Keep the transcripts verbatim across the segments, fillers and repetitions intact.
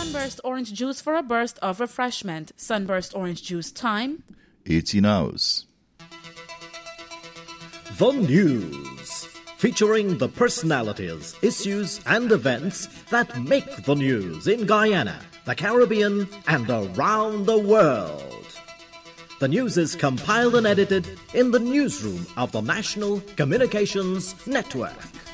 Sunburst orange juice for a burst of refreshment. Sunburst orange juice time. eighteen hours. The News, featuring the personalities, issues and events that make the news in Guyana, the Caribbean and around the world. The news is compiled and edited in the newsroom of the National Communications Network.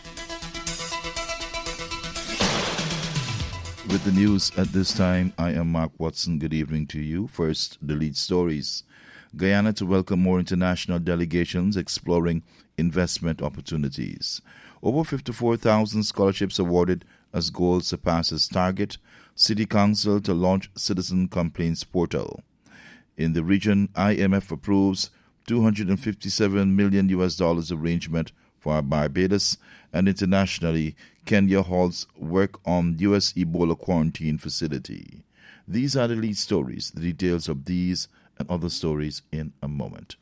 With the news at this time, I am Mark Watson. Good evening to you. First, the lead stories. Guyana to welcome more international delegations exploring investment opportunities. Over fifty-four thousand scholarships awarded as goal surpasses target. City Council to launch Citizen Complaints Portal. In the region, I M F approves two hundred fifty-seven million U S dollars arrangement for Barbados, and internationally, Kenya halts work on U S Ebola quarantine facility. These are the lead stories. The details of these and other stories in a moment.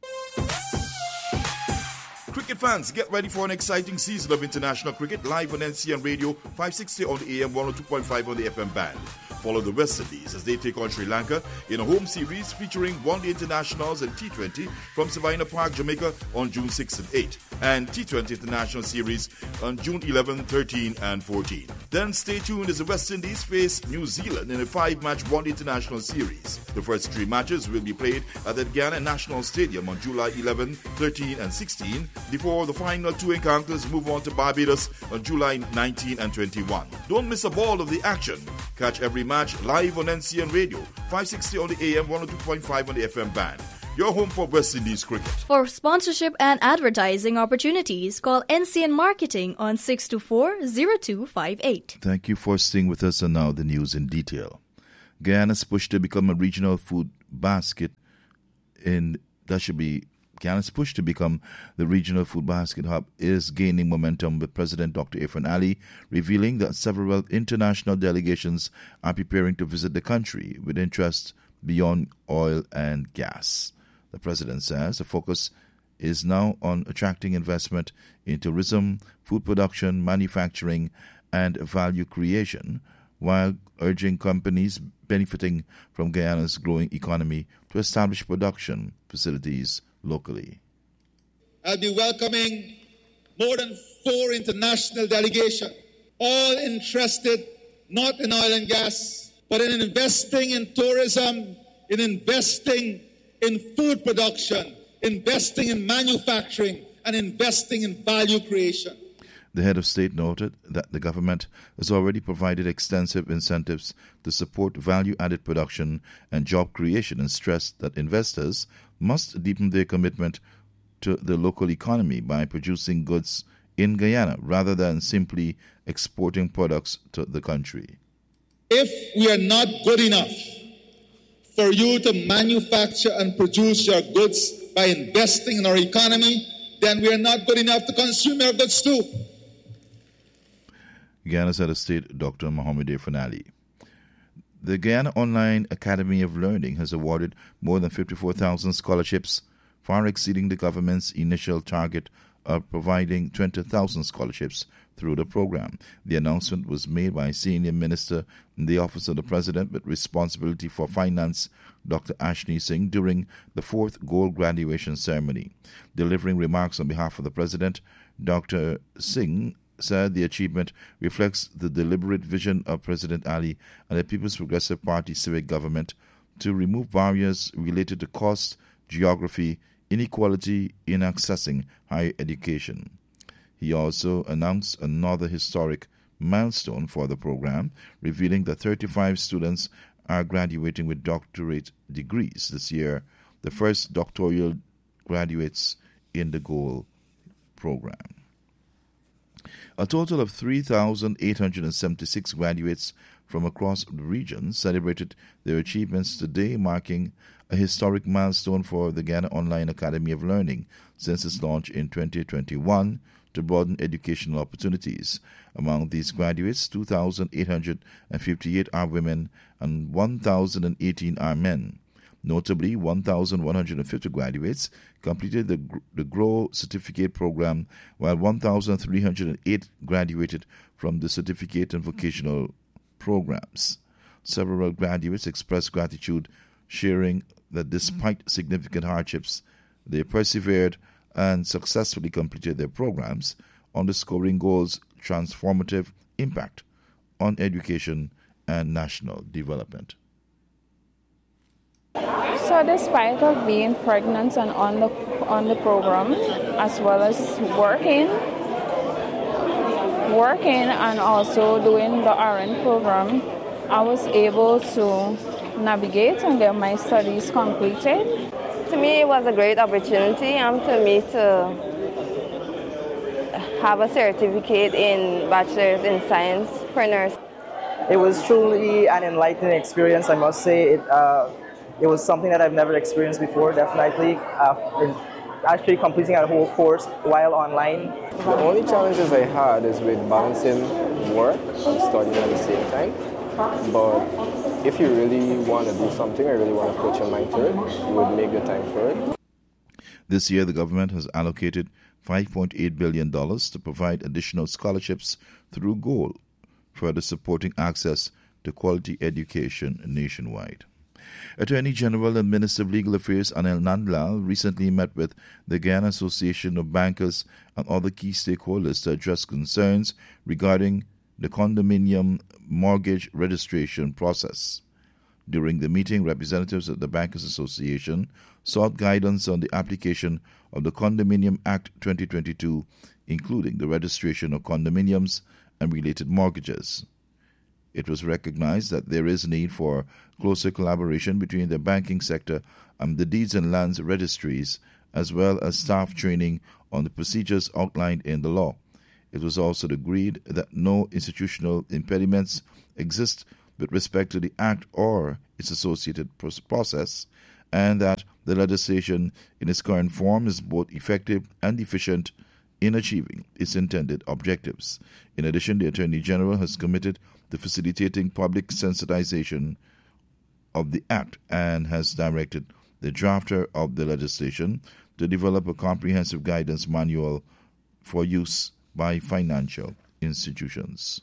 Cricket fans, get ready for an exciting season of international cricket live on N C N Radio, five sixty on the A M, one oh two point five on the F M band. Follow the West Indies as they take on Sri Lanka in a home series featuring one-day internationals and T twenty from Savannah Park, Jamaica on June sixth and eighth, and T twenty International Series on June eleventh, thirteenth and fourteenth. Then stay tuned as the West Indies face New Zealand in a five-match one-day international series. The first three matches will be played at the Guyana National Stadium on July eleventh, thirteenth and sixteenth, before the final two encounters move on to Barbados on July nineteenth and twenty-first. Don't miss a ball of the action. Catch every match live on N C N Radio, five sixty on the A M, one oh two point five on the F M band. Your home for West Indies cricket. For sponsorship and advertising opportunities, call N C N Marketing on six two four, zero two five eight. Thank you for staying with us, and now the news in detail. Guyana's push to become a regional food basket in that should be Guyana's push to become the regional food basket hub is gaining momentum, with President Doctor Irfaan Ali revealing that several international delegations are preparing to visit the country with interest beyond oil and gas. The president says the focus is now on attracting investment in tourism, food production, manufacturing, and value creation, while urging companies benefiting from Guyana's growing economy to establish production facilities locally. I'll be welcoming more than four international delegations, all interested not in oil and gas, but in investing in tourism, in investing in food production, investing in manufacturing, and investing in value creation. The head of state noted that the government has already provided extensive incentives to support value-added production and job creation, and stressed that investors must deepen their commitment to the local economy by producing goods in Guyana rather than simply exporting products to the country. If we are not good enough for you to manufacture and produce your goods by investing in our economy, then we are not good enough to consume your goods too. Guyana's head of state, Doctor Mohamed Irfaan Ali. The Guyana Online Academy of Learning has awarded more than fifty-four thousand scholarships, far exceeding the government's initial target of providing twenty thousand scholarships through the program. The announcement was made by Senior Minister in the Office of the President with responsibility for finance, Doctor Ashni Singh, during the fourth gold graduation ceremony. Delivering remarks on behalf of the President, Doctor Singh said the achievement reflects the deliberate vision of President Ali and the People's Progressive Party civic government to remove barriers related to cost, geography, inequality in accessing higher education. He also announced another historic milestone for the program, revealing that thirty-five students are graduating with doctorate degrees this year, the first doctoral graduates in the GOAL program. A total of three thousand eight hundred seventy-six graduates from across the region celebrated their achievements today, marking a historic milestone for the Guyana Online Academy of Learning since its launch in twenty twenty-one to broaden educational opportunities. Among these graduates, two thousand eight hundred fifty-eight are women and one thousand eighteen are men. Notably, one thousand one hundred fifty graduates completed the, the GROW certificate program, while one thousand three hundred eight graduated from the certificate and vocational programs. several graduates expressed gratitude, sharing that despite significant hardships, they persevered and successfully completed their programs, underscoring Goal's transformative impact on education and national development. So despite of being pregnant and on the on the program, as well as working, working and also doing the R N program, I was able to navigate and get my studies completed. To me, it was a great opportunity um, to me to have a certificate in Bachelor's in Science for nurse. It was truly an enlightening experience, I must say. It, uh, it was something that I've never experienced before, definitely. Uh, actually completing a whole course while online. The only challenges I had is with balancing work and studying at the same time. But if you really want to do something or really want to put your mind to it, you would make the time for it. This year, the government has allocated five point eight billion dollars to provide additional scholarships through Goal, further supporting access to quality education nationwide. Attorney General and Minister of Legal Affairs Anil Nandlal recently met with the Guyana Association of Bankers and other key stakeholders to address concerns regarding the condominium mortgage registration process. During the meeting, representatives of the Bankers Association sought guidance on the application of the Condominium Act twenty twenty-two, including the registration of condominiums and related mortgages. It was recognized that there is need for closer collaboration between the banking sector and the deeds and lands registries, as well as staff training on the procedures outlined in the law. It was also agreed that no institutional impediments exist with respect to the Act or its associated process, and that the legislation in its current form is both effective and efficient in achieving its intended objectives. In addition, the Attorney General has committed to facilitating public sensitization of the Act and has directed the drafter of the legislation to develop a comprehensive guidance manual for use by financial institutions.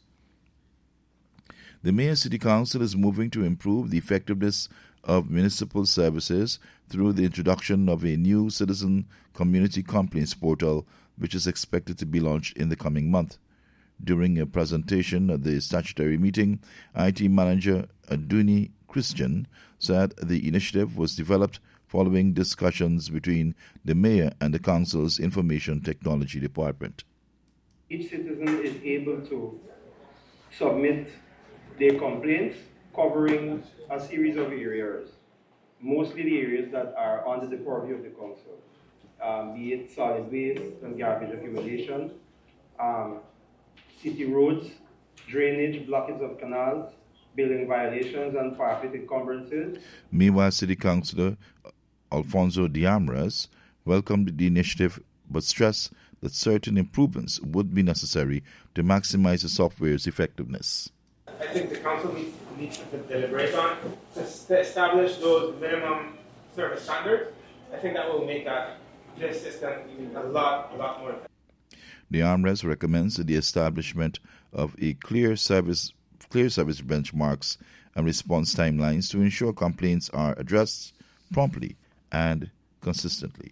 The Mayor City Council is moving to improve the effectiveness of municipal services through the introduction of a new citizen community complaints portal, which is expected to be launched in the coming month. During a presentation at the statutory meeting, I T manager Aduni Christian said the initiative was developed following discussions between the mayor and the council's information technology department. Each citizen is able to submit their complaints covering a series of areas, mostly the areas that are under the purview of the council, um, be it solid waste and garbage accumulation, um, city roads, drainage, blockage of canals, building violations, and parapet encumbrances. Meanwhile, City Councillor Alfonso Diamras welcomed the initiative but stressed that certain improvements would be necessary to maximize the software's effectiveness. I think the council needs, needs to deliberate on to establish those minimum service standards. I think that will make that this system a lot, a lot more effective. The Armrest recommends the establishment of a clear service, clear service benchmarks and response timelines to ensure complaints are addressed promptly and consistently.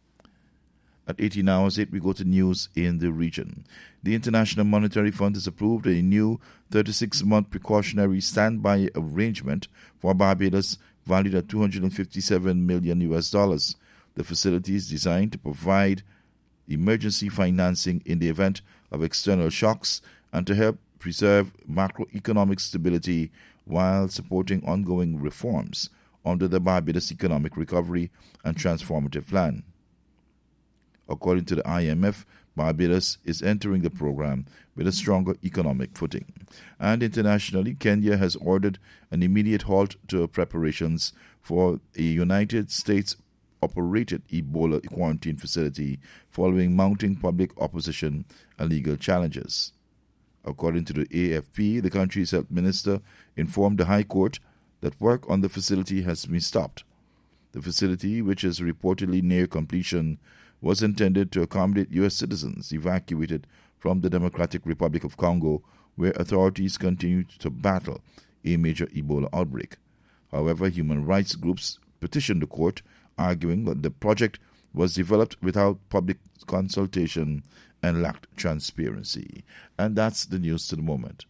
At eighteen hours eight, we go to news in the region. The International Monetary Fund has approved a new thirty-six month precautionary standby arrangement for Barbados valued at two hundred fifty-seven million U S dollars. The facility is designed to provide emergency financing in the event of external shocks and to help preserve macroeconomic stability while supporting ongoing reforms under the Barbados Economic Recovery and Transformative Plan. According to the I M F, Barbados is entering the program with a stronger economic footing. And internationally, Kenya has ordered an immediate halt to preparations for a United States-operated Ebola quarantine facility following mounting public opposition and legal challenges. According to the A F P, the country's health minister informed the High Court that work on the facility has been stopped. The facility, which is reportedly near completion, was intended to accommodate U S citizens evacuated from the Democratic Republic of Congo, where authorities continue to battle a major Ebola outbreak. However, human rights groups petitioned the court, arguing that the project was developed without public consultation and lacked transparency. And that's the news to the moment.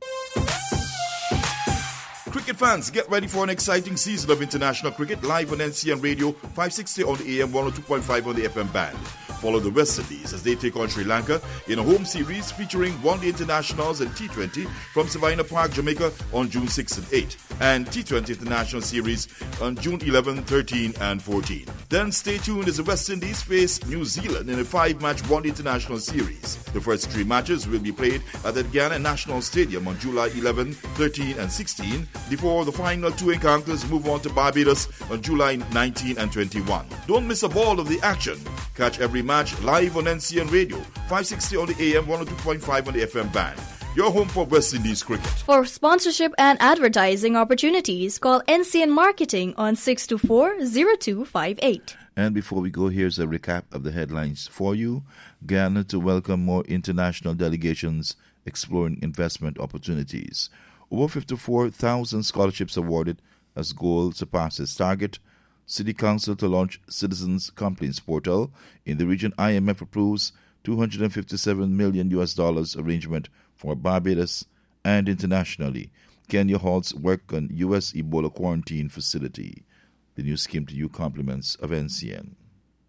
Cricket fans, get ready for an exciting season of international cricket live on N C N Radio, five sixty on the A M, one oh two point five on the F M band. Follow the West Indies as they take on Sri Lanka in a home series featuring one-day internationals and T twenty from Savannah Park, Jamaica on June sixth and eighth, and T twenty International Series on June eleventh, thirteenth and fourteenth. Then stay tuned as the West Indies face New Zealand in a five-match one-day international series. The first three matches will be played at the Guyana National Stadium on July eleventh, thirteenth and sixteenth, before the final two encounters move on to Barbados on July nineteenth and twenty-first. Don't miss a ball of the action. Catch every match live on N C N Radio, five sixty on the A M, one oh two point five on the F M band. Your home for West Indies cricket. For sponsorship and advertising opportunities, call N C N Marketing on six two four, zero two five eight. And before we go, here's a recap of the headlines for you. Guyana to welcome more international delegations exploring investment opportunities. Over fifty-four thousand scholarships awarded as goal surpasses target. City Council to launch Citizens Complaints Portal. In the region, I M F approves two hundred fifty-seven million U S dollars arrangement for Barbados. And internationally, Kenya halts work on U S Ebola quarantine facility. The news came to you compliments of N C N.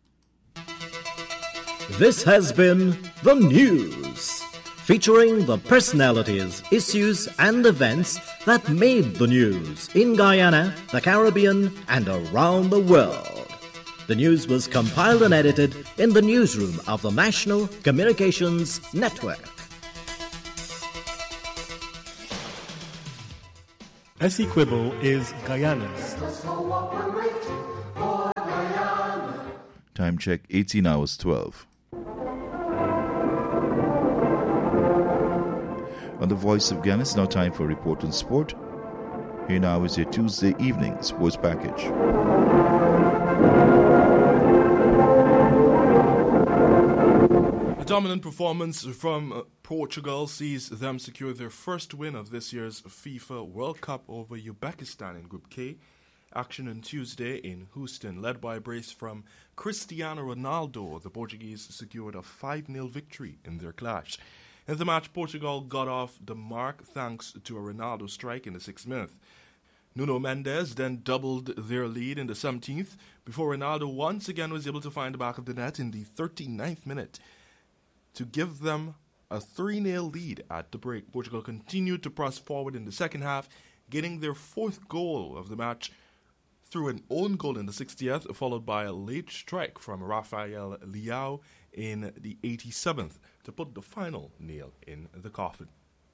This has been The News, featuring the personalities, issues, and events that made the news in Guyana, the Caribbean, and around the world. The news was compiled and edited in the newsroom of the National Communications Network. Essequibo is Guyana's. Time check, eighteen hours twelve. On the Voice of Guyana, it's now time for Report on Sport. Here now is your Tuesday evening sports package. A dominant performance from uh, Portugal sees them secure their first win of this year's FIFA World Cup over Uzbekistan in Group K. Action on Tuesday in Houston, led by a brace from Cristiano Ronaldo. The Portuguese secured a five nil victory in their clash. In the match, Portugal got off the mark thanks to a Ronaldo strike in the sixth minute. Nuno Mendes then doubled their lead in the seventeenth before Ronaldo once again was able to find the back of the net in the thirty-ninth minute to give them a three nil lead at the break. Portugal continued to press forward in the second half, getting their fourth goal of the match through an own goal in the sixtieth, followed by a late strike from Rafael Leao in the eighty-seventh to put the final nail in the coffin.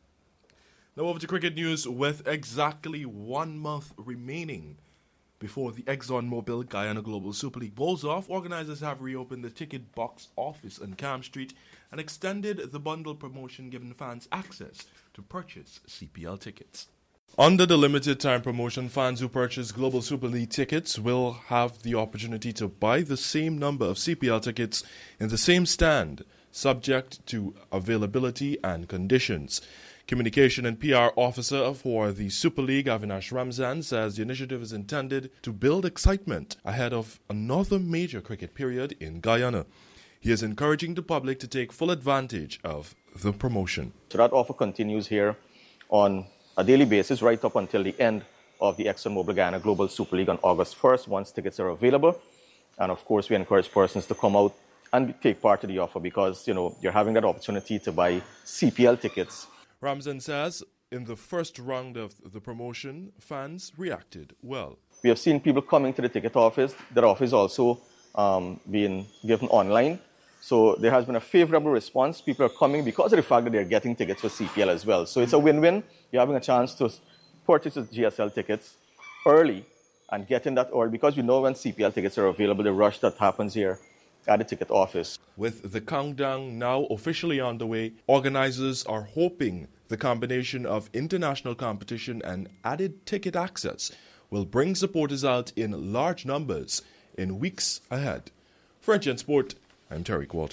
Now over to cricket news. With exactly one month remaining before the ExxonMobil Guyana Global Super League bowls off, organizers have reopened the ticket box office on Cam Street and extended the bundle promotion, giving fans access to purchase C P L tickets. Under the limited time promotion, fans who purchase Global Super League tickets will have the opportunity to buy the same number of C P L tickets in the same stand, subject to availability and conditions. Communication and P R Officer for the Super League, Avinash Ramzan, says the initiative is intended to build excitement ahead of another major cricket period in Guyana. He is encouraging the public to take full advantage of the promotion. So that offer continues here on a daily basis right up until the end of the ExxonMobil Guyana Global Super League on August first, once tickets are available. And of course, we encourage persons to come out and take part of the offer because, you know, you're having that opportunity to buy C P L tickets. Ramzan says in the first round of the promotion, fans reacted well. We have seen people coming to the ticket office. That office also um, being given online. So there has been a favorable response. People are coming because of the fact that they're getting tickets for C P L as well. So it's a win-win. You're having a chance to purchase the G S L tickets early and get in that early because you know when C P L tickets are available, the rush that happens here at the ticket office. With the countdown now officially underway, organizers are hoping the combination of international competition and added ticket access will bring supporters out in large numbers in weeks ahead. French and Sport, I'm Tariq Walters.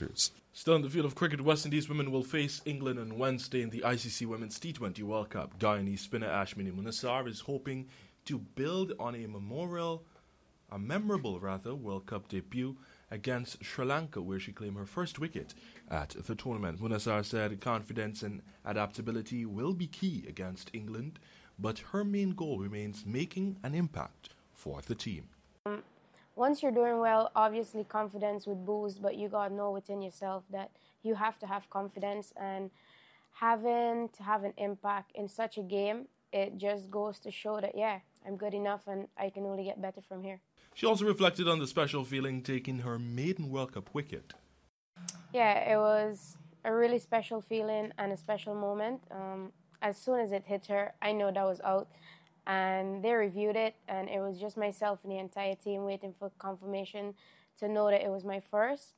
Still in the field of cricket, West Indies women will face England on Wednesday in the I C C Women's T twenty World Cup. Guyanese spinner Ashwini Munasar is hoping to build on a memorial, a memorable rather, World Cup debut against Sri Lanka, where she claimed her first wicket at the tournament. Munasar said confidence and adaptability will be key against England, but her main goal remains making an impact for the team. Um, once you're doing well, obviously confidence would boost, but you gotta know within yourself that you have to have confidence, and having to have an impact in such a game, it just goes to show that, yeah, I'm good enough and I can only get better from here. She also reflected on the special feeling taking her maiden World Cup wicket. Yeah, it was a really special feeling and a special moment. Um, as soon as it hit her, I know that was out. And they reviewed it, and it was just myself and the entire team waiting for confirmation to know that it was my first.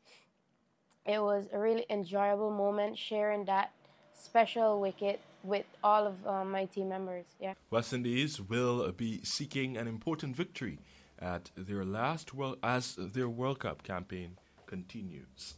It was a really enjoyable moment sharing that special wicket with all of um, my team members. Yeah. West Indies will be seeking an important victory at their last world as their World Cup campaign continues.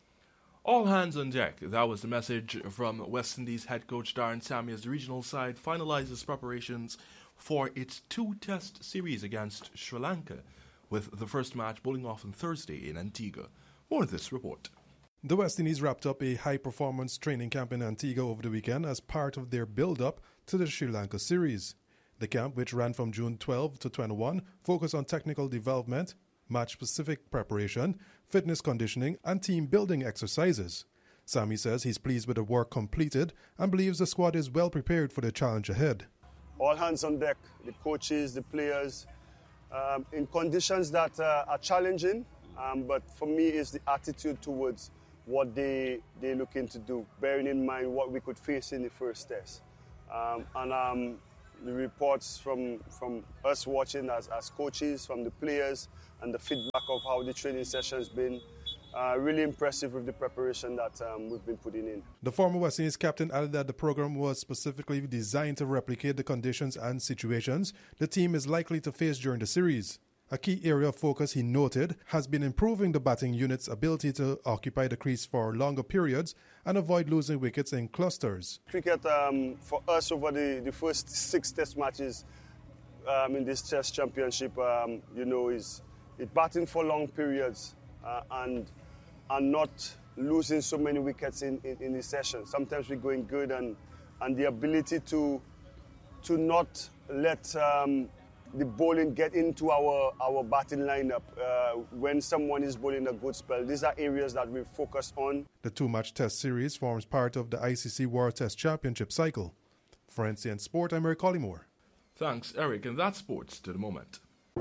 All hands on deck. That was the message from West Indies head coach Darren Sammy as the regional side finalizes preparations for its two-test series against Sri Lanka, with the first match bowling off on Thursday in Antigua. More of this report. The West Indies wrapped up a high-performance training camp in Antigua over the weekend as part of their build-up to the Sri Lanka series. The camp, which ran from June twelfth to twenty-first, focused on technical development, match-specific preparation, fitness conditioning, and team-building exercises. Sammy says he's pleased with the work completed and believes the squad is well prepared for the challenge ahead. All hands on deck, the coaches, the players, um, in conditions that uh, are challenging, um, but for me it's the attitude towards what they, they're looking to do, bearing in mind what we could face in the first test. Um, and um, the reports from, from us watching as, as coaches, from the players, and the feedback of how the training session has been, uh, really impressive with the preparation that um, we've been putting in. The former West Indies captain added that the program was specifically designed to replicate the conditions and situations the team is likely to face during the series. A key area of focus, he noted, has been improving the batting unit's ability to occupy the crease for longer periods and avoid losing wickets in clusters. Cricket, um, for us over the, the first six test matches um, in this Test Championship, um, you know, is it batting for long periods uh, and and not losing so many wickets in, in, in the session. Sometimes we're going good, and and the ability to to not let um, the bowling get into our, our batting lineup uh, when someone is bowling a good spell. These are areas that we focus on. The two-match test series forms part of the I C C World Test Championship cycle. For N C N Sport, I'm Eric Collymore. Thanks, Eric, and that's sports to the moment.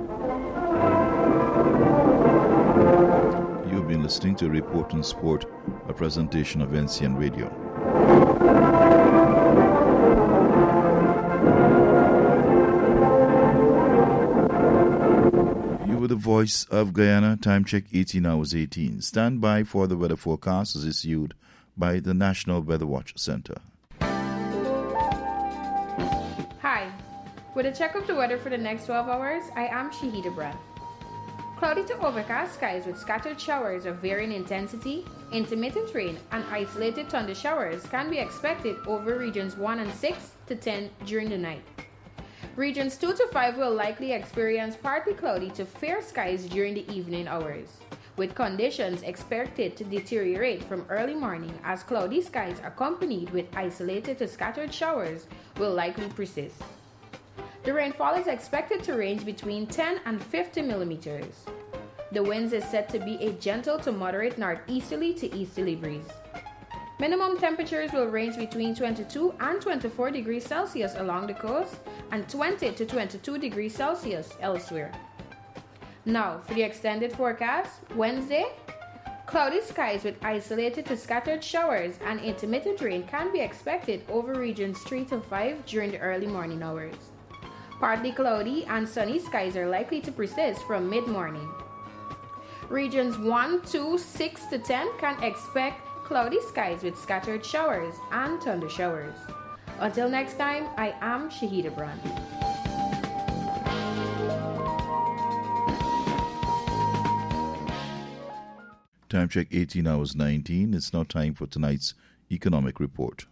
You've been listening to Report on Sport, a presentation of N C N Radio. You were the voice of Guyana. Time check eighteen hours eighteen. Stand by for the weather forecast as issued by the National Weather Watch Center. Hi. With a check of the weather for the next twelve hours, I am Shahida Brand. Cloudy to overcast skies with scattered showers of varying intensity, intermittent rain, and isolated thunder showers can be expected over regions one and six to ten during the night. Regions two to five will likely experience partly cloudy to fair skies during the evening hours, with conditions expected to deteriorate from early morning as cloudy skies accompanied with isolated to scattered showers will likely persist. The rainfall is expected to range between ten and fifty millimeters. The winds is set to be a gentle to moderate northeasterly to easterly breeze. Minimum temperatures will range between twenty-two and twenty-four degrees Celsius along the coast and twenty to twenty-two degrees Celsius elsewhere. Now, for the extended forecast, Wednesday, cloudy skies with isolated to scattered showers and intermittent rain can be expected over regions three to five during the early morning hours. Partly cloudy and sunny skies are likely to persist from mid-morning. Regions one, two, six to ten can expect cloudy skies with scattered showers and thunder showers. Until next time, I am Shahida Brand. Time check eighteen hours nineteen. It's now time for tonight's economic report.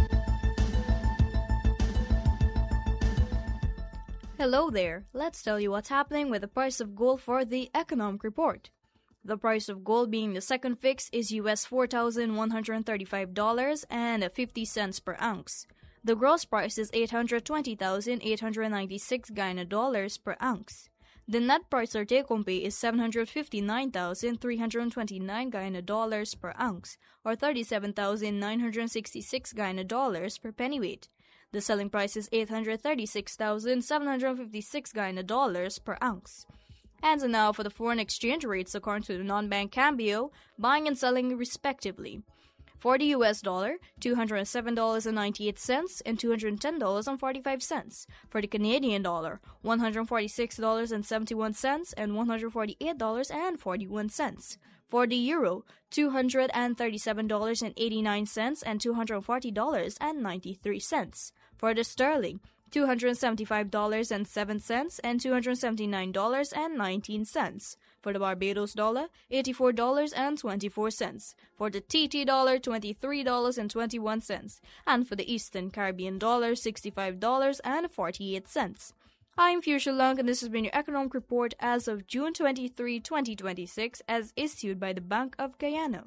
Hello there. Let's tell you what's happening with the price of gold for the economic report. The price of gold being the second fix is U S four thousand one hundred thirty-five dollars and fifty cents per ounce. The gross price is eight hundred twenty thousand eight hundred ninety-six Guyana dollars per ounce. The net price or take-home pay is seven hundred fifty-nine thousand three hundred twenty-nine Guyana dollars per ounce, or thirty-seven thousand nine hundred sixty-six Guyana dollars per pennyweight. The selling price is eight hundred thirty-six thousand seven hundred fifty-six Guyana dollars per ounce. And so now for the foreign exchange rates according to the non-bank Cambio, buying and selling respectively. For the U S dollar, two hundred seven dollars and ninety-eight cents and two hundred ten dollars and forty-five cents. For the Canadian dollar, one hundred forty-six dollars and seventy-one cents and one hundred forty-eight dollars and forty-one cents. For the euro, two hundred thirty-seven dollars and eighty-nine cents and two hundred forty dollars and ninety-three cents. For the sterling, two hundred seventy-five dollars and seven cents and two hundred seventy-nine dollars and nineteen cents. For the Barbados dollar, eighty-four dollars and twenty-four cents. For the T T dollar, twenty-three dollars and twenty-one cents. And for the Eastern Caribbean dollar, sixty-five dollars and forty-eight cents. I'm Fuchsia Lung, and this has been your economic report as of June twenty-third, twenty twenty-six, as issued by the Bank of Guyana.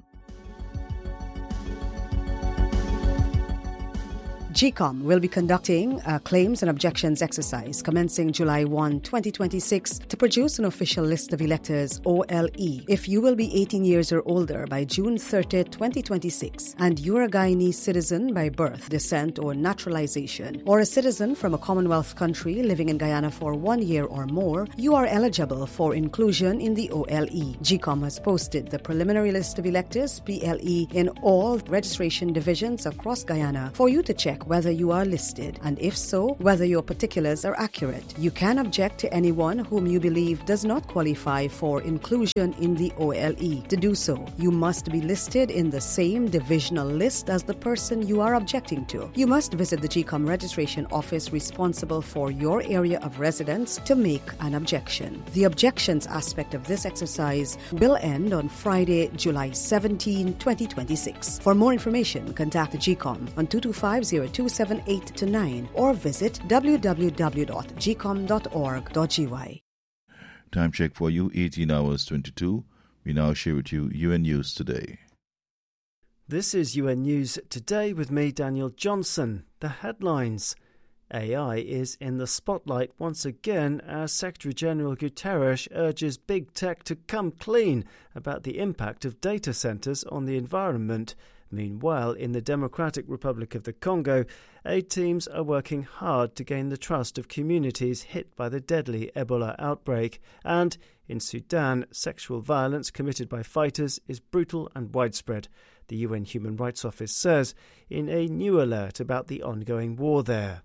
G COM will be conducting a claims and objections exercise commencing July first, twenty twenty-six to produce an official list of electors, O L E. If you will be eighteen years or older by June thirtieth, twenty twenty-six, and you're a Guyanese citizen by birth, descent, or naturalization, or a citizen from a Commonwealth country living in Guyana for one year or more, you are eligible for inclusion in the O L E. G COM has posted the preliminary list of electors, P L E, in all registration divisions across Guyana for you to check whether you are listed, and if so, whether your particulars are accurate. You can object to anyone whom you believe does not qualify for inclusion in the O L E. To do so, you must be listed in the same divisional list as the person you are objecting to. You must visit the G COM registration office responsible for your area of residence to make an objection. The objections aspect of this exercise will end on Friday, July seventeenth, twenty twenty-six. For more information, contact the G COM on two two five, zero two seven eight to nine or visit w w w dot g com dot org dot g y. Time check for you, eighteen hours twenty-two. We now share with you U N News Today. This is U N News Today with me, Daniel Johnson. The headlines. A I is in the spotlight once again as Secretary-General Guterres urges big tech to come clean about the impact of data centers on the environment. Meanwhile, in the Democratic Republic of the Congo, aid teams are working hard to gain the trust of communities hit by the deadly Ebola outbreak. And in Sudan, sexual violence committed by fighters is brutal and widespread, the U N Human Rights Office says in a new alert about the ongoing war there.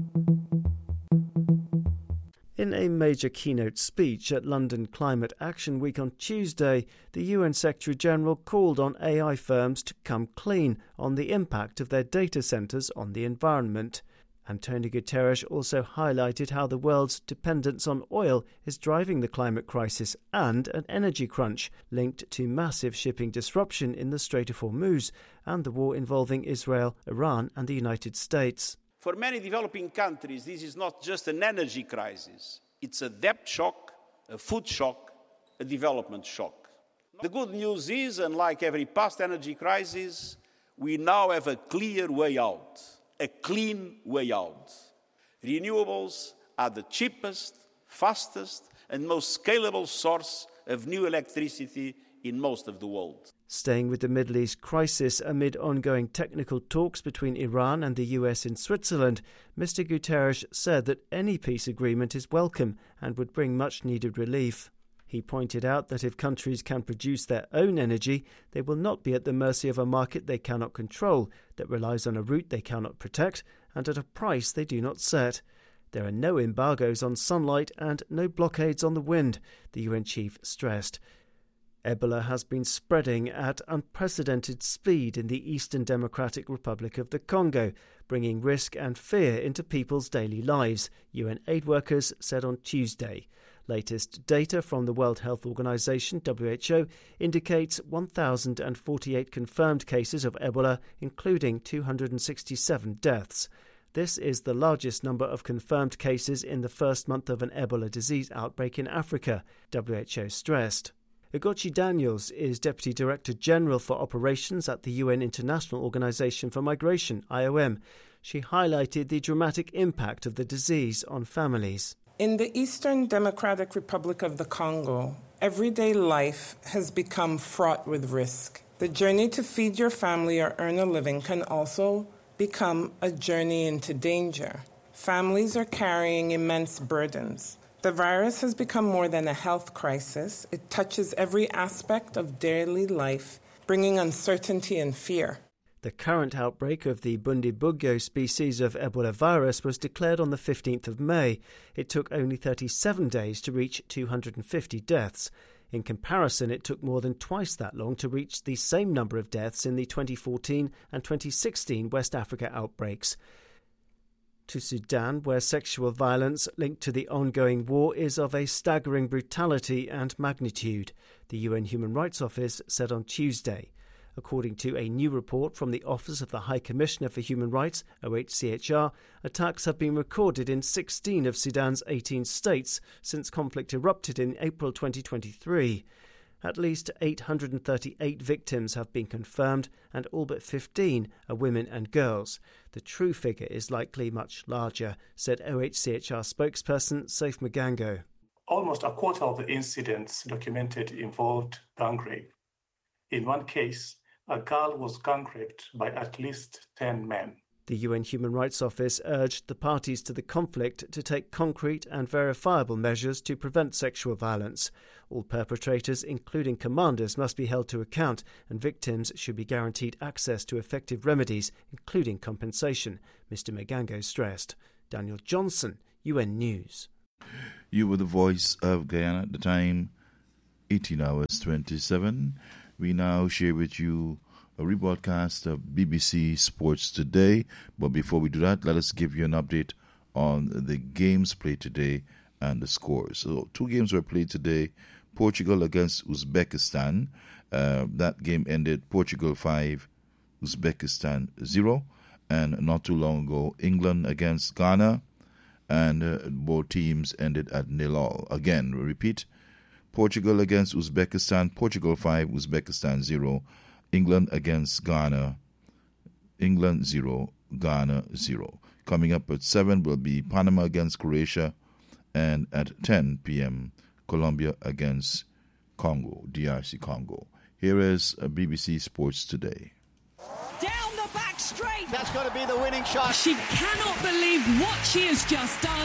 In a major keynote speech at London Climate Action Week on Tuesday, the U N Secretary-General called on A I firms to come clean on the impact of their data centres on the environment. Antonio Guterres also highlighted how the world's dependence on oil is driving the climate crisis and an energy crunch linked to massive shipping disruption in the Strait of Hormuz and the war involving Israel, Iran and the United States. For many developing countries, this is not just an energy crisis. It's a debt shock, a food shock, a development shock. The good news is, unlike every past energy crisis, we now have a clear way out, a clean way out. Renewables are the cheapest, fastest, and most scalable source of new electricity in most of the world. Staying with the Middle East crisis amid ongoing technical talks between Iran and the U S in Switzerland, Mister Guterres said that any peace agreement is welcome and would bring much-needed relief. He pointed out that if countries can produce their own energy, they will not be at the mercy of a market they cannot control, that relies on a route they cannot protect, and at a price they do not set. There are no embargoes on sunlight and no blockades on the wind, the U N chief stressed. Ebola has been spreading at unprecedented speed in the Eastern Democratic Republic of the Congo, bringing risk and fear into people's daily lives, U N aid workers said on Tuesday. Latest data from the World Health Organization, W H O, indicates one thousand forty-eight confirmed cases of Ebola, including two hundred sixty-seven deaths. This is the largest number of confirmed cases in the first month of an Ebola disease outbreak in Africa, W H O stressed. Ugochi Daniels is Deputy Director General for Operations at the U N International Organization for Migration, I O M. She highlighted the dramatic impact of the disease on families. In the Eastern Democratic Republic of the Congo, everyday life has become fraught with risk. The journey to feed your family or earn a living can also become a journey into danger. Families are carrying immense burdens. The virus has become more than a health crisis. It touches every aspect of daily life, bringing uncertainty and fear. The current outbreak of the Bundibugyo species of Ebola virus was declared on the fifteenth of May. It took only thirty-seven days to reach two hundred fifty deaths. In comparison, it took more than twice that long to reach the same number of deaths in the twenty fourteen and twenty sixteen West Africa outbreaks. To Sudan, where sexual violence linked to the ongoing war is of a staggering brutality and magnitude, the U N Human Rights Office said on Tuesday. According to a new report from the Office of the High Commissioner for Human Rights, O H C H R, attacks have been recorded in sixteen of Sudan's eighteen states since conflict erupted in April twenty twenty-three. At least eight hundred thirty-eight victims have been confirmed, and all but fifteen are women and girls. The true figure is likely much larger, said O H C H R spokesperson Saif Magango. Almost a quarter of the incidents documented involved gang rape. In one case, a girl was gang raped by at least ten men. The U N Human Rights Office urged the parties to the conflict to take concrete and verifiable measures to prevent sexual violence. All perpetrators, including commanders, must be held to account, and victims should be guaranteed access to effective remedies, including compensation, Mister Magango stressed. Daniel Johnson, U N News. You were the voice of Guyana at the time, eighteen hours twenty-seven. We now share with you a rebroadcast of B B C Sports Today. But before we do that, let us give you an update on the games played today and the scores. So two games were played today. Portugal against Uzbekistan. Uh, that game ended Portugal five, Uzbekistan zero. And not too long ago, England against Ghana. And uh, both teams ended at nil all. Again, repeat. Portugal against Uzbekistan, Portugal five, Uzbekistan zero. England against Ghana, England zero, Ghana zero. Coming up at seven will be Panama against Croatia, and at ten p.m., Colombia against Congo, D R C Congo. Here is B B C Sports Today. Down the back straight. That's got to be the winning shot. She cannot believe what she has just done.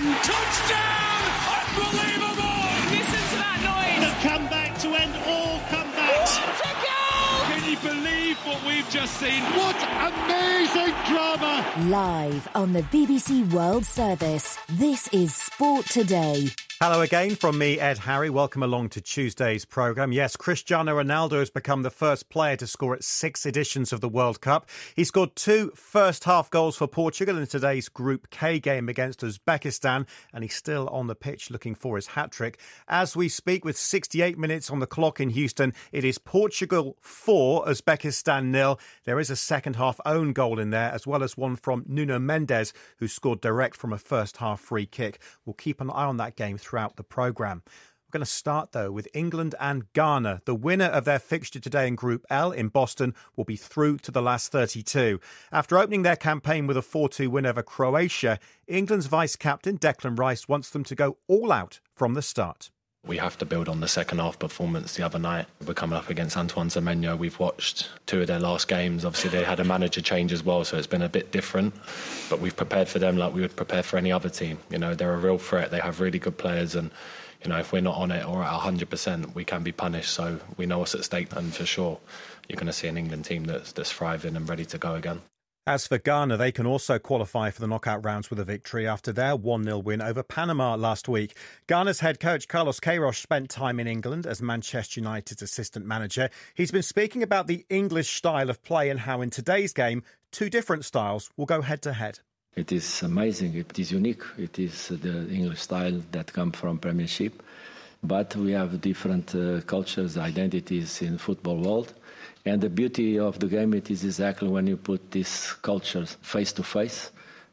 Touchdown! Unbelievable! Listen to that noise. The comeback to end all comebacks. What a goal! Can you believe what we've just seen? What amazing drama! Live on the B B C World Service, this is Sport Today. Hello again from me, Ed Harry. Welcome along to Tuesday's programme. Yes, Cristiano Ronaldo has become the first player to score at six editions of the World Cup. He scored two first-half goals for Portugal in today's Group K game against Uzbekistan, and he's still on the pitch looking for his hat-trick. As we speak, with sixty-eight minutes on the clock in Houston, it is Portugal four, Uzbekistan nil. There is a second-half own goal in there, as well as one from Nuno Mendes, who scored direct from a first-half free kick. We'll keep an eye on that game throughout the programme. We're going to start, though, with England and Ghana. The winner of their fixture today in Group L in Boston will be through to the last thirty-two. After opening their campaign with a four two win over Croatia, England's vice-captain Declan Rice wants them to go all out from the start. We have to build on the second half performance the other night. We're coming up against Antoine Semenyo. We've watched two of their last games. Obviously, they had a manager change as well, so it's been a bit different. But we've prepared for them like we would prepare for any other team. You know, they're a real threat. They have really good players, and you know, if we're not on it or at one hundred percent, we can be punished. So we know what's at stake, and for sure, you're going to see an England team that's, that's thriving and ready to go again. As for Ghana, they can also qualify for the knockout rounds with a victory after their one nil win over Panama last week. Ghana's head coach Carlos Queiroz spent time in England as Manchester United's assistant manager. He's been speaking about the English style of play and how in today's game, two different styles will go head-to-head. It is amazing. It is unique. It is the English style that comes from Premiership. but we have different uh, cultures, identities in football world. And the beauty of the game it is exactly when you put these cultures face to face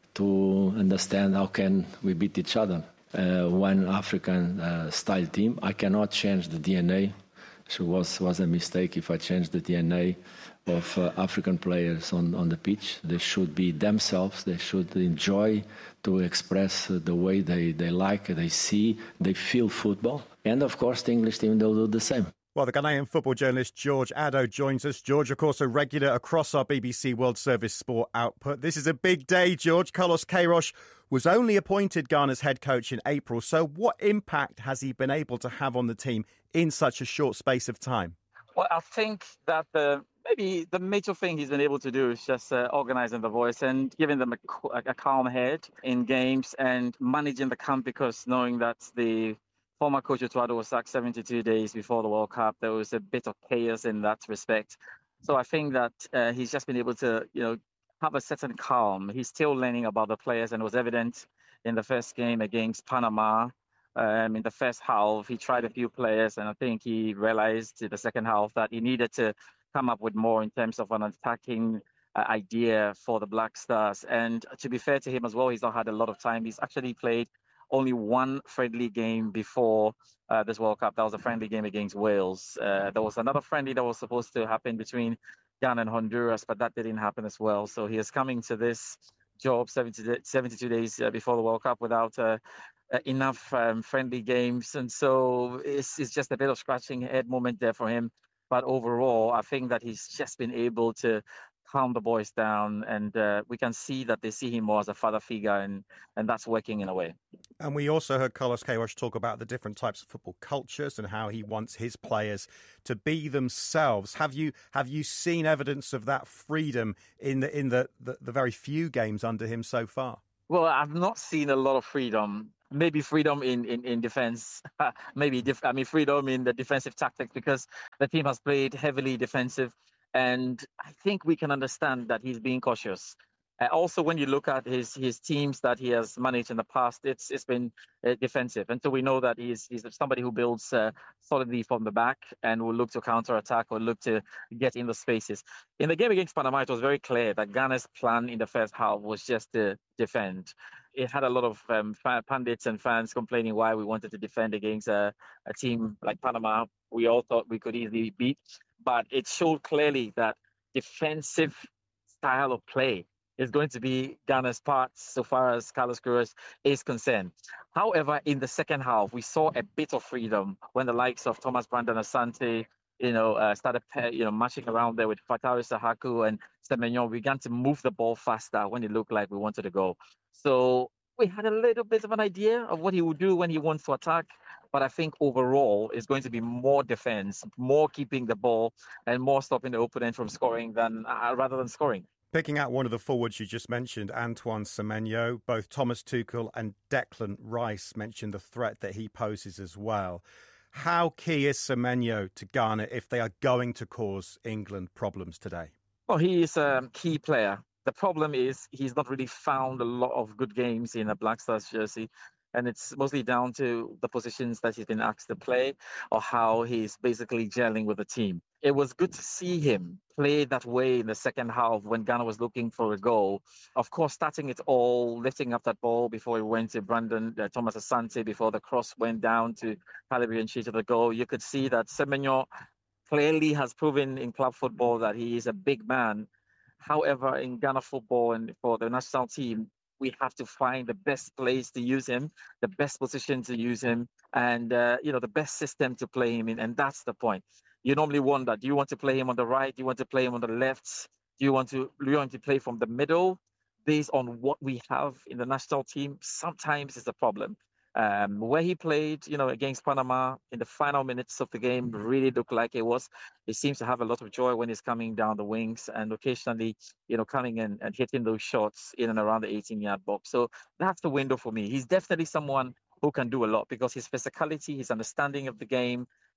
to understand how can we beat each other. Uh, one African uh, style team, I cannot change the D N A. So it was, was a mistake if I changed the D N A of uh, African players on, on the pitch. They should be themselves. They should enjoy to express uh, the way they, they like, they see, they feel football. And of course, the English team, they'll do the same. Well, the Ghanaian football journalist George Addo joins us. George, of course, a regular across our B B C World Service sport output. This is a big day, George. Carlos Queiroz was only appointed Ghana's head coach in April. So what impact has he been able to have on the team in such a short space of time? Well, I think that the, maybe the major thing he's been able to do is just uh, organising the voice and giving them a, a calm head in games and managing the camp, because knowing that the former coach Otuado was sacked seventy-two days before the World Cup, there was a bit of chaos in that respect. So I think that uh, he's just been able to, you know, have a certain calm. He's still learning about the players, and it was evident in the first game against Panama. Um, in the first half, he tried a few players, and I think he realized in the second half that he needed to come up with more in terms of an attacking uh, idea for the Black Stars. And to be fair to him as well, he's not had a lot of time. He's actually played only one friendly game before uh, this World Cup. That was a friendly game against Wales. Uh, there was another friendly that was supposed to happen between Ghana and Honduras, but that didn't happen as well. So he is coming to this job seventy, seventy-two days uh, before the World Cup without uh, uh, enough um, friendly games. And so it's, it's just a bit of scratching head moment there for him. But overall, I think that he's just been able to calm the boys down, and uh, we can see that they see him more as a father figure, and, and that's working in a way. And we also heard Carlos Queiroz talk about the different types of football cultures and how he wants his players to be themselves. Have you have you seen evidence of that freedom in the in the, the, the very few games under him so far? Well, I've not seen a lot of freedom. Maybe freedom in, in, in defense, maybe def- I mean freedom in the defensive tactics, because the team has played heavily defensive. And I think we can understand that he's being cautious. Uh, also, when you look at his his teams that he has managed in the past, it's it's been uh, defensive. And so we know that he's he's somebody who builds uh, solidly from the back and will look to counterattack or look to get in the spaces. In the game against Panama, it was very clear that Ghana's plan in the first half was just to defend. It had a lot of um, pundits and fans complaining why we wanted to defend against a, a team like Panama. We all thought we could easily beat. But it showed clearly that defensive style of play is going to be Ghana's part so far as Carlos Queiroz is concerned. However, in the second half, we saw a bit of freedom when the likes of Thomas Brandon Asante, you know, uh, started, you know, marching around there with Fatawi Sahaku and Semenyo. We began to move the ball faster when it looked like we wanted to go. So we had a little bit of an idea of what he would do when he wants to attack. But I think overall it's going to be more defense, more keeping the ball, and more stopping the opponent from scoring than uh, rather than scoring. Picking out one of the forwards you just mentioned, Antoine Semenyo, both Thomas Tuchel and Declan Rice mentioned the threat that he poses as well. How key is Semenyo to Ghana if they are going to cause England problems today? Well, he is a key player. The problem is he's not really found a lot of good games in a Black Stars jersey. And it's mostly down to the positions that he's been asked to play or how he's basically gelling with the team. It was good to see him play that way in the second half when Ghana was looking for a goal. Of course, starting it all, lifting up that ball before it went to Brandon uh, Thomas Asante, before the cross went down to Calabrian Chi to the goal. You could see that Semenyo clearly has proven in club football that he is a big man. However, in Ghana football and for the national team, we have to find the best place to use him, the best position to use him, and uh, you know the best system to play him in. And that's the point. You normally wonder, do you want to play him on the right? Do you want to play him on the left? Do you want to, do you want to play from the middle? Based on what we have in the national team, sometimes it's a problem. Um, where he played, you know, against Panama in the final minutes of the game really looked like it was. He seems to have a lot of joy when he's coming down the wings and occasionally, you know, coming in and hitting those shots in and around the eighteen-yard box. So that's the window for me. He's definitely someone who can do a lot because his physicality, his understanding of the game,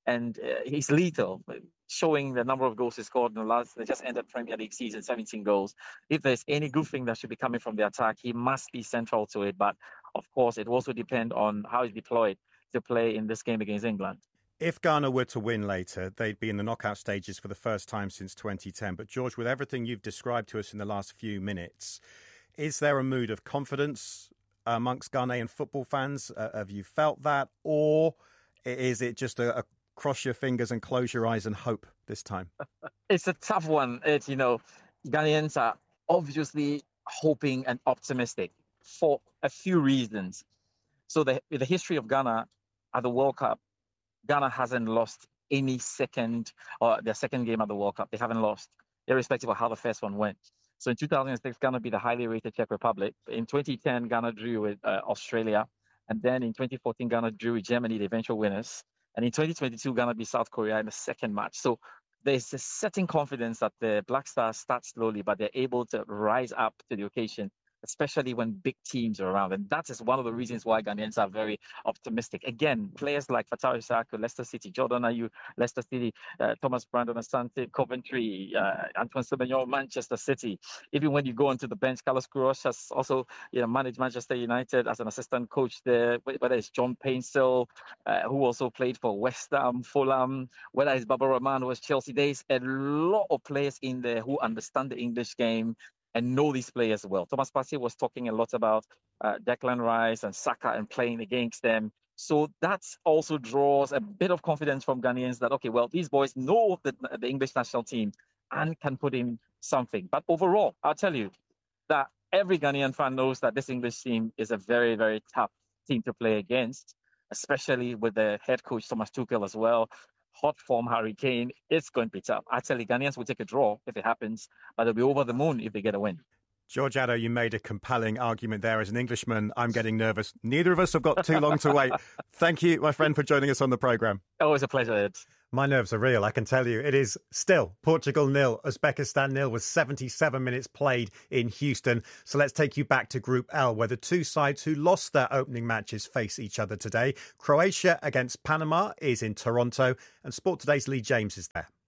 and uh, he's lethal, showing the number of goals he scored in the last, they just ended Premier League season, seventeen goals. If there's any good thing that should be coming from the attack, he must be central to it. But of course, it will also depend on how he's deployed to play in this game against England. If Ghana were to win later, they'd be in the knockout stages for the first time since twenty ten. But George, with everything you've described to us in the last few minutes, is there a mood of confidence amongst Ghanaian football fans? Uh, have you felt that? Or is it just a, a cross your fingers and close your eyes and hope this time? It's a tough one. It's, you know, Ghanaians are obviously hoping and optimistic for a few reasons. So the, the history of Ghana at the World Cup, Ghana hasn't lost any second or their second game at the World Cup. They haven't lost, irrespective of how the first one went. So in two thousand six, Ghana beat the highly rated Czech Republic. In twenty ten, Ghana drew with uh, Australia. And then in twenty fourteen, Ghana drew with Germany, the eventual winners. And in twenty twenty-two, Ghana beat South Korea in the second match. So there's a certain confidence that the Black Stars start slowly, but they're able to rise up to the occasion, especially when big teams are around. And that is one of the reasons why Ghanaians are very optimistic. Again, players like Fatawu Issahaku, Leicester City, Jordan Ayew, Leicester City, uh, Thomas Brandon Asante, Coventry, uh, Antoine Semenyo, Manchester City. Even when you go onto the bench, Carlos Queiroz has also you know, managed Manchester United as an assistant coach there, whether it's John Painstill, uh, who also played for West Ham, Fulham, whether it's Baba Rahman, who was Chelsea. There's a lot of players in there who understand the English game and know these players well. Thomas Partey was talking a lot about uh, Declan Rice and Saka and playing against them. So that also draws a bit of confidence from Ghanaians that, okay, well, these boys know the, the English national team and can put in something. But overall, I'll tell you that every Ghanaian fan knows that this English team is a very, very tough team to play against, especially with the head coach, Thomas Tuchel, as well. Hot form Harry Kane, it's going to be tough. I tell you, Ghanaians will take a draw if it happens, but they'll be over the moon if they get a win. George Addo, you made a compelling argument there. As an Englishman, I'm getting nervous. Neither of us have got too long to wait. Thank you, my friend, for joining us on the programme. Always a pleasure, Ed. My nerves are real, I can tell you. It is still Portugal nil, Uzbekistan nil, with seventy-seven minutes played in Houston. So let's take you back to Group L, where the two sides who lost their opening matches face each other today. Croatia against Panama is in Toronto, and Sport Today's Lee James is there.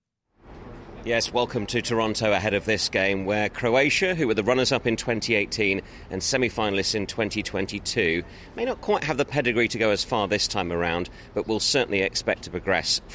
Yes, welcome to Toronto ahead of this game, where Croatia, who were the runners-up in twenty eighteen and semi-finalists in twenty twenty-two, may not quite have the pedigree to go as far this time around, but will certainly expect to progress